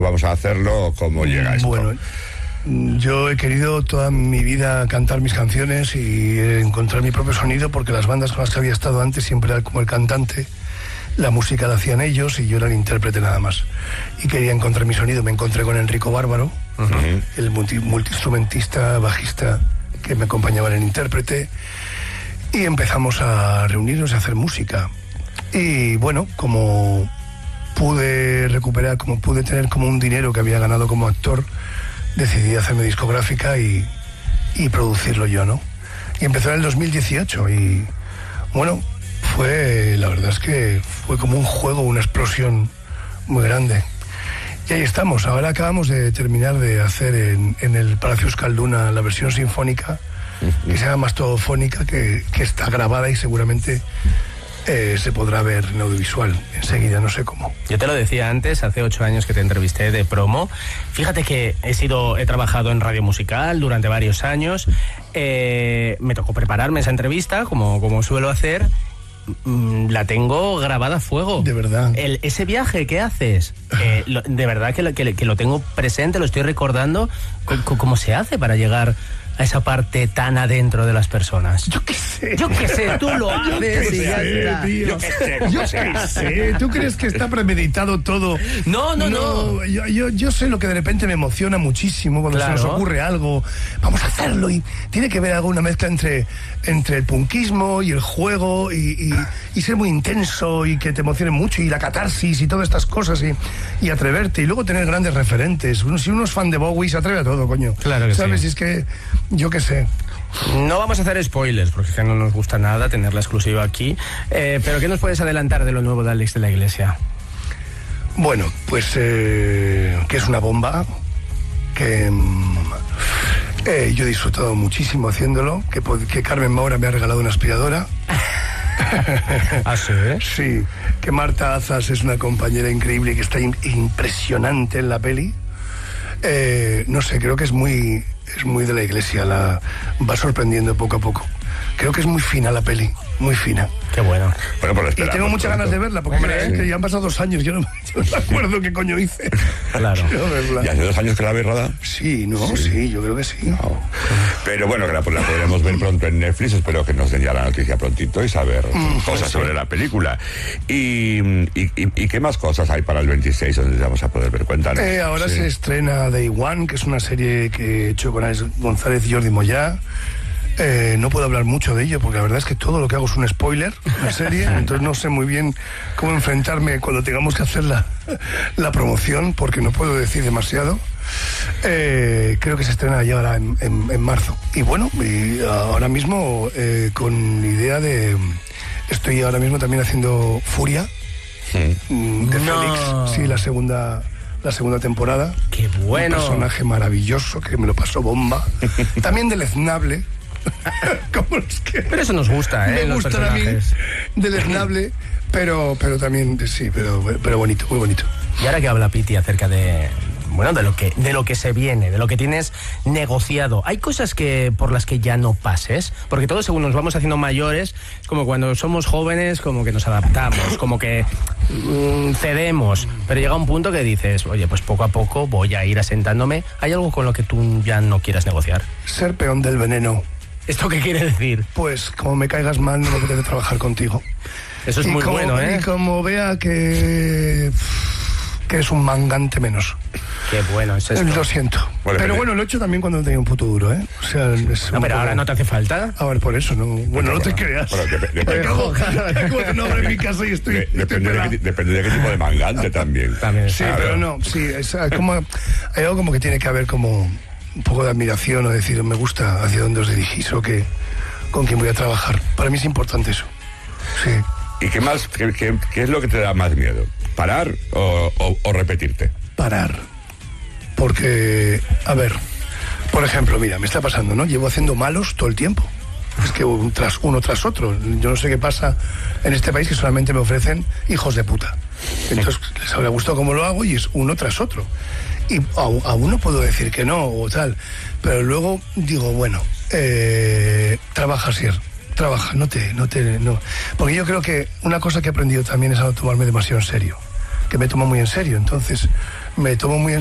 vamos a hacerlo, ¿cómo llega esto? Bueno, yo he querido toda mi vida cantar mis canciones y encontrar mi propio sonido, porque las bandas con las que había estado antes siempre era como el cantante, la música la hacían ellos y yo era el intérprete nada más. Y quería encontrar mi sonido. Me encontré con Enrico Bárbaro, el multiinstrumentista, bajista que me acompañaba en el intérprete, y empezamos a reunirnos y a hacer música. Y bueno, como pude recuperar, como pude tener como un dinero que había ganado como actor, decidí hacerme discográfica y producirlo yo, ¿no? Y empezó en el 2018 y bueno, la verdad es que fue como un juego, una explosión muy grande. Y ahí estamos. Ahora acabamos de terminar de hacer en el Palacio Euskalduna la versión sinfónica, que se llama Mastodofónica, que está grabada y seguramente se podrá ver en audiovisual enseguida, no sé cómo. Yo te lo decía antes, hace 8 años que te entrevisté de promo. Fíjate que he trabajado en radio musical durante varios años. Me tocó prepararme esa entrevista, como suelo hacer. La tengo grabada a fuego. De verdad. Ese viaje que haces, de verdad que lo tengo presente, lo estoy recordando. ¿Cómo se hace para llegar a esa parte tan adentro de las personas? Yo qué sé, tú lo haces y ya está. Yo qué sé. ¿Tú crees que está premeditado todo? No. Yo sé lo que de repente me emociona muchísimo cuando se nos ocurre algo. Vamos a hacerlo, y tiene que ver alguna mezcla entre el punkismo y el juego y ser muy intenso y que te emocione mucho, y la catarsis y todas estas cosas, y atreverte, y luego tener grandes referentes. Si uno es fan de Bowie, se atreve a todo, coño. Claro que ¿sabes? sí. Es que yo qué sé. No vamos a hacer spoilers, porque es que no nos gusta nada tener la exclusiva aquí. Pero ¿qué nos puedes adelantar de lo nuevo de Alex de la Iglesia? Bueno, pues que es una bomba, que yo he disfrutado muchísimo haciéndolo, que Carmen Maura me ha regalado una aspiradora. ¿Ah, sí? Sí, que Marta Azas es una compañera increíble y que está impresionante en la peli. No sé, creo que es muy de la Iglesia, va sorprendiendo poco a poco. Creo que es muy fina la peli, muy fina. Qué bueno. Y tengo muchas ganas de verla, porque es que ya han pasado 2 años, yo no me acuerdo qué coño hice. Claro. ¿Y hace 2 años que la ves, Rada? Sí, yo creo que sí. No. Pero bueno, que la podremos ver pronto en Netflix. Espero que nos den ya la noticia prontito y saber cosas sobre la película. ¿Y qué más cosas hay para el 26 donde vamos a poder ver? Cuéntanos. Ahora se estrena Day One, que es una serie que he hecho con Alex González y Jordi Moyá. No puedo hablar mucho de ello porque la verdad es que todo lo que hago es un spoiler, la serie, entonces no sé muy bien cómo enfrentarme cuando tengamos que hacer la promoción, porque no puedo decir demasiado. Creo que se estrena ya ahora en marzo. Y bueno, ahora mismo con idea de... Estoy ahora mismo también haciendo Furia de Félix, sí, la segunda temporada. ¡Qué bueno! Un personaje maravilloso que me lo pasó bomba. También deleznable. Como los que pero eso nos gusta, me gustan a mí, deleznable, pero también sí, pero bonito, muy bonito. Y ahora que habla Piti acerca de lo que se viene, de lo que tienes negociado, ¿hay cosas por las que ya no pases? Porque todos, según nos vamos haciendo mayores, como cuando somos jóvenes, como que nos adaptamos, como que cedemos, pero llega un punto que dices, oye, pues poco a poco voy a ir asentándome. ¿Hay algo con lo que tú ya no quieras negociar? Ser peón del veneno. ¿Esto qué quiere decir? Pues como me caigas mal, no me apetece trabajar contigo. Eso es muy bueno, ¿eh? Y como vea que eres un mangante menos. Qué bueno es esto. Lo siento. Pero bueno, lo he hecho también cuando tenía un puto duro, ¿eh? O sea, no, pero ahora no te hace falta. A ver, por eso, no. Bueno, no te creas. No abro en mi casa y estoy. Depende de qué tipo de mangante también. Sí, claro. Pero no, sí, hay algo como que tiene que haber como un poco de admiración, o decir, me gusta hacia dónde os dirigís o con quién voy a trabajar. Para mí es importante eso. Sí. ¿Y qué más? ¿Qué es lo que te da más miedo? ¿Parar o repetirte? Parar. Porque, a ver, por ejemplo, mira, me está pasando, ¿no? Llevo haciendo malos todo el tiempo. Es que uno tras otro. Yo no sé qué pasa en este país, que solamente me ofrecen hijos de puta. Entonces, les habrá gustado cómo lo hago y es uno tras otro. Y a uno puedo decir que no o tal, pero luego digo, bueno, trabaja, Sier, trabaja, no. Porque yo creo que una cosa que he aprendido también es a no tomarme demasiado en serio, que me tomo muy en serio. Entonces, me tomo muy en